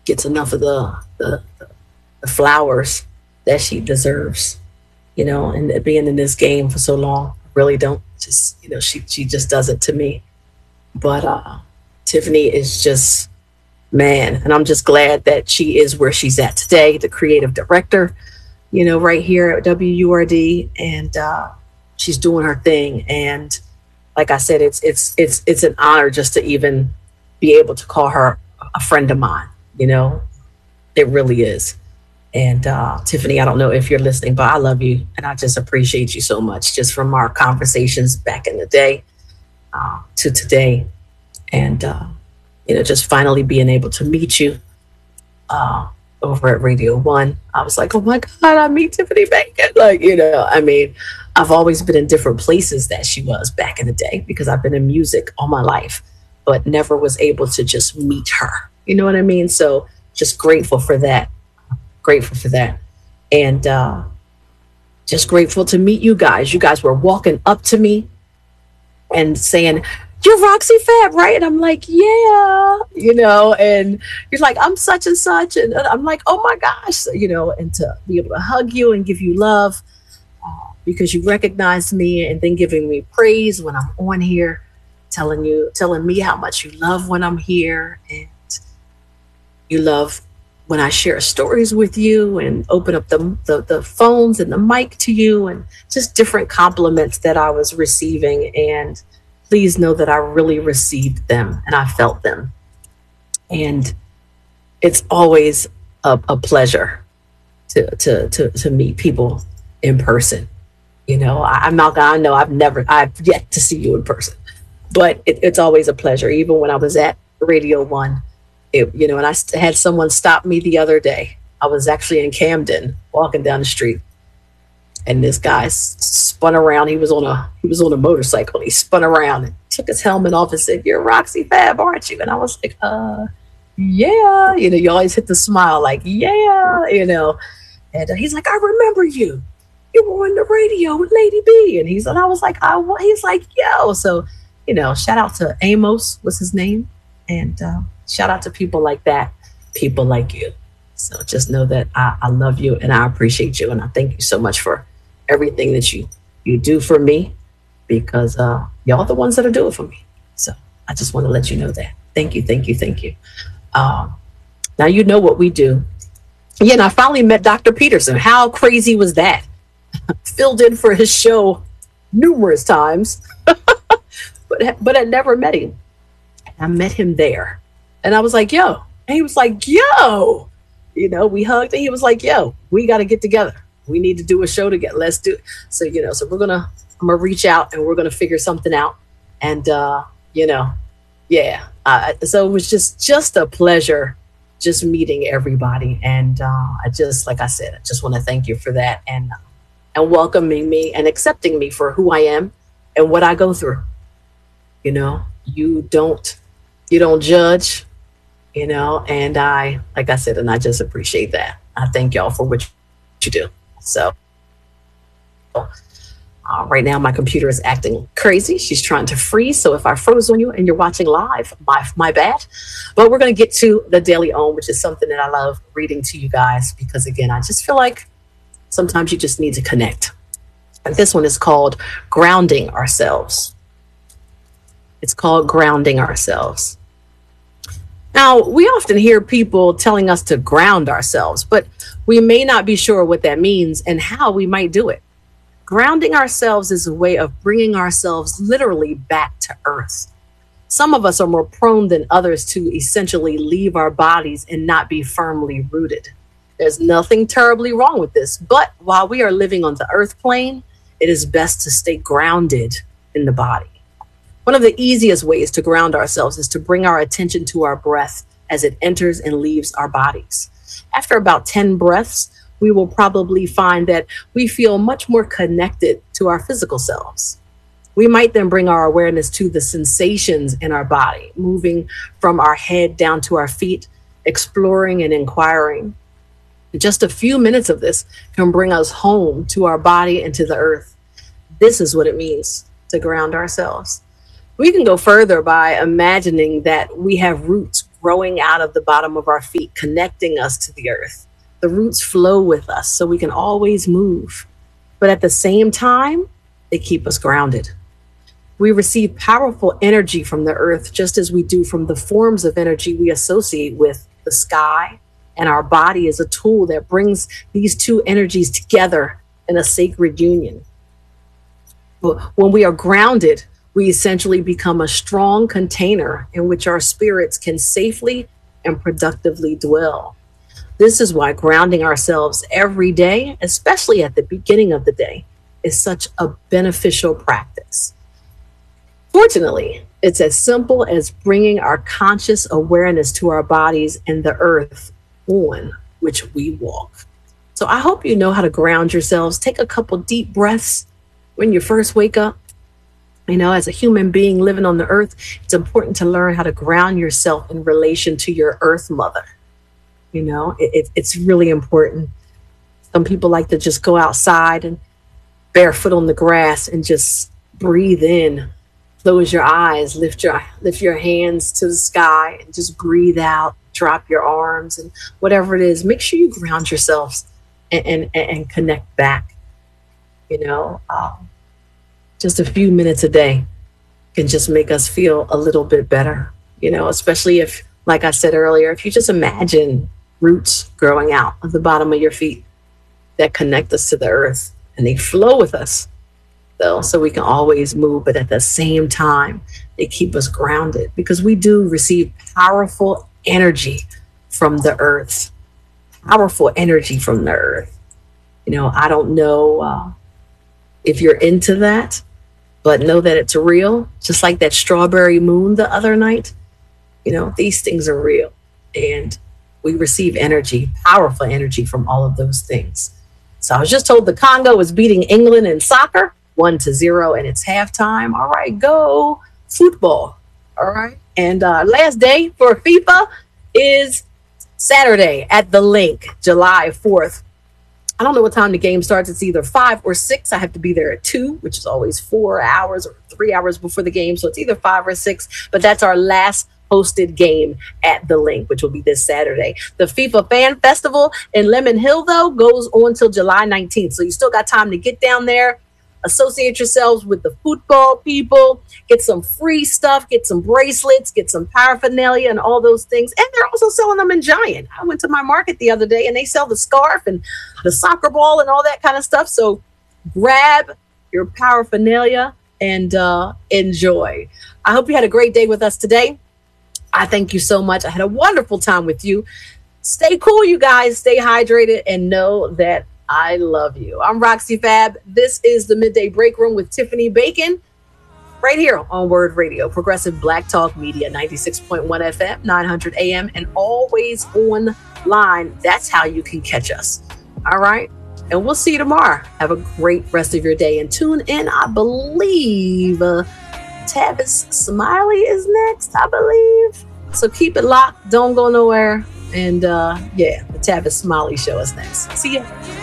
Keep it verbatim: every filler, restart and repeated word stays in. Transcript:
gets enough of the, the, the flowers that she deserves, you know, and being in this game for so long. I really don't. Just, you know, she, she just does it to me. But uh, Tiffany is just, man, and I'm just glad that she is where she's at today, the creative director, you know, right here at W U R D, and uh, she's doing her thing. And like I said, it's it's it's it's an honor just to even be able to call her a friend of mine. You know, it really is. And uh, Tiffany, I don't know if you're listening, but I love you, and I just appreciate you so much, just from our conversations back in the day uh, to today, and uh, you know, just finally being able to meet you uh, over at Radio One. I was like, oh my God, I meet Tiffany Bacon. Like, you know, I mean, I've always been in different places that she was back in the day because I've been in music all my life, but never was able to just meet her. You know what I mean? So just grateful for that. Grateful for that. And uh, just grateful to meet you guys. You guys were walking up to me and saying, you're Roxy Fab, right? And I'm like, yeah, you know, and you're like, I'm such and such. And I'm like, oh my gosh, you know, and to be able to hug you and give you love uh, because you recognize me, and then giving me praise when I'm on here, telling you, telling me how much you love when I'm here, and you love when I share stories with you and open up the, the, the phones and the mic to you, and just different compliments that I was receiving. And please know that I really received them and I felt them. And it's always a, a pleasure to, to, to, to meet people in person. You know, I, I'm not gonna, I know I've never, I've yet to see you in person, but it, it's always a pleasure. Even when I was at Radio One, it, you know, and I st- had someone stop me the other day. I was actually in Camden walking down the street, and this guy s- spun around. He was on a he was on a motorcycle. He spun around and took his helmet off and said, "You're Roxy Fab, aren't you?" And I was like, "Uh, yeah." You know, you always hit the smile, like, "Yeah," you know. And uh, he's like, "I remember you. You were on the radio with Lady B." And he's and I was like, "I." wa-" He's like, "Yo." So, you know, shout out to Amos, was his name, and uh, shout out to people like that, people like you. So just know that I, I love you and I appreciate you, and I thank you so much for everything that you you do for me, because uh, y'all are the ones that are doing it for me. So I just want to let you know that. Thank you, thank you, thank you. Um, now you know what we do. Yeah, and I finally met Doctor Peterson. How crazy was that? Filled in for his show numerous times, but but I never met him. I met him there, and I was like, "Yo," and he was like, "Yo." You know, we hugged and he was like, "Yo, we got to get together. We need to do a show together. Let's do it." So, you know, so we're going to, I'm going to reach out and we're going to figure something out. And, uh, you know, yeah. Uh, so it was just, just a pleasure just meeting everybody. And uh, I just, like I said, I just want to thank you for that, and, and welcoming me and accepting me for who I am and what I go through. You know, you don't, you don't judge. You know, and I, like I said, and I just appreciate that. I thank y'all for what you do. So uh, right now, my computer is acting crazy. She's trying to freeze. So if I froze on you and you're watching live, my, my bad. But we're going to get to the Daily Own, which is something that I love reading to you guys, because, again, I just feel like sometimes you just need to connect. And this one is called Grounding Ourselves. It's called Grounding Ourselves. Now, we often hear people telling us to ground ourselves, but we may not be sure what that means and how we might do it. Grounding ourselves is a way of bringing ourselves literally back to earth. Some of us are more prone than others to essentially leave our bodies and not be firmly rooted. There's nothing terribly wrong with this, but while we are living on the earth plane, it is best to stay grounded in the body. One of the easiest ways to ground ourselves is to bring our attention to our breath as it enters and leaves our bodies. After about ten breaths, we will probably find that we feel much more connected to our physical selves. We might then bring our awareness to the sensations in our body, moving from our head down to our feet, exploring and inquiring. Just a few minutes of this can bring us home to our body and to the earth. This is what it means to ground ourselves. We can go further by imagining that we have roots growing out of the bottom of our feet, connecting us to the earth. The roots flow with us so we can always move. But at the same time, they keep us grounded. We receive powerful energy from the earth, just as we do from the forms of energy we associate with the sky. And our body is a tool that brings these two energies together in a sacred union. When we are grounded, we essentially become a strong container in which our spirits can safely and productively dwell. This is why grounding ourselves every day, especially at the beginning of the day, is such a beneficial practice. Fortunately, it's as simple as bringing our conscious awareness to our bodies and the earth on which we walk. So I hope you know how to ground yourselves. Take a couple deep breaths when you first wake up. You know, as a human being living on the earth, it's important to learn how to ground yourself in relation to your earth mother. You know, it, it, it's really important. Some people like to just go outside and barefoot on the grass and just breathe in. Close your eyes, lift your lift your hands to the sky and just breathe out, drop your arms and whatever it is. Make sure you ground yourselves and, and, and connect back. You know, um, just a few minutes a day can just make us feel a little bit better, you know, especially if, like I said earlier, if you just imagine roots growing out of the bottom of your feet that connect us to the earth and they flow with us. Though, so we can always move, but at the same time, they keep us grounded because we do receive powerful energy from the earth, powerful energy from the earth. You know, I don't know uh, if you're into that, but know that it's real. Just like that strawberry moon the other night, you know, these things are real and we receive energy, powerful energy from all of those things. So I was just told the Congo is beating England in soccer. One to zero, and it's halftime. All right, go football. All right, and uh, last day for FIFA is Saturday at the Link, July fourth. I don't know what time the game starts. It's either five or six. I have to be there at two, which is always four hours or three hours before the game. So it's either five or six. But that's our last hosted game at the Link, which will be this Saturday. The FIFA Fan Festival in Lemon Hill, though, goes on till July nineteenth. So you still got time to get down there. Associate yourselves with the football people, get some free stuff, get some bracelets, get some paraphernalia and all those things. And they're also selling them in Giant. I went to my market the other day and they sell the scarf and the soccer ball and all that kind of stuff. So grab your paraphernalia and uh, enjoy. I hope you had a great day with us today. I thank you so much. I had a wonderful time with you. Stay cool, you guys. Stay hydrated and know that I love you. I'm Roxy Fab. This is the Midday Break Room with Tiffany Bacon right here on Word Radio, Progressive Black Talk Media, ninety-six point one F M, nine hundred A M, and always online. That's how you can catch us. All right. And we'll see you tomorrow. Have a great rest of your day and tune in. I believe uh, Tavis Smiley is next, I believe. So keep it locked. Don't go nowhere. And uh, yeah, the Tavis Smiley show is next. See ya.